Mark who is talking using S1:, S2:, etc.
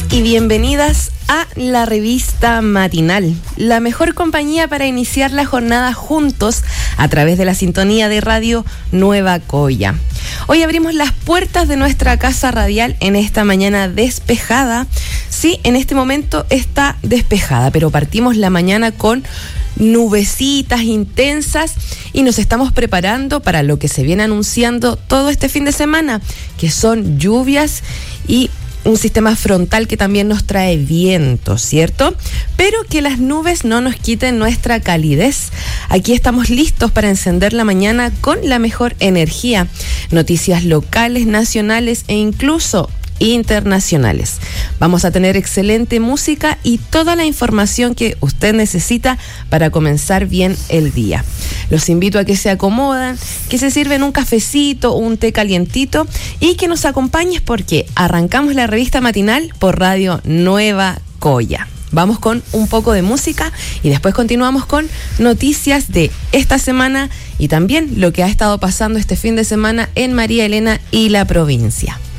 S1: y bienvenidas a la revista matinal, la mejor compañía para iniciar la jornada juntos a través de la sintonía de Radio Nueva Coya. Hoy abrimos las puertas de nuestra casa radial en esta mañana despejada. Sí, en este momento está despejada, pero partimos la mañana con nubecitas intensas y nos estamos preparando para lo que se viene anunciando todo este fin de semana, que son lluvias y un sistema frontal que también nos trae viento, ¿cierto? Pero que las nubes no nos quiten nuestra calidez. Aquí estamos listos para encender la mañana con la mejor energía. Noticias locales, nacionales e incluso internacionales. Vamos a tener excelente música y toda la información que usted necesita para comenzar bien el día. Los invito a que se acomodan, que se sirven un cafecito o un té calientito y que nos acompañes porque arrancamos la revista matinal por Radio Nueva Coya. Vamos con un poco de música y después continuamos con noticias de esta semana y también lo que ha estado pasando este fin de semana en María Elena y la provincia.